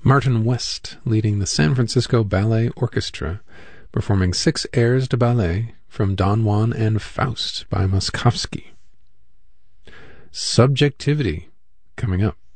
Martin West leading the San Francisco Ballet Orchestra, performing 6 airs de ballet from Don Juan and Faust by Moszkowski. Subjectivity coming up.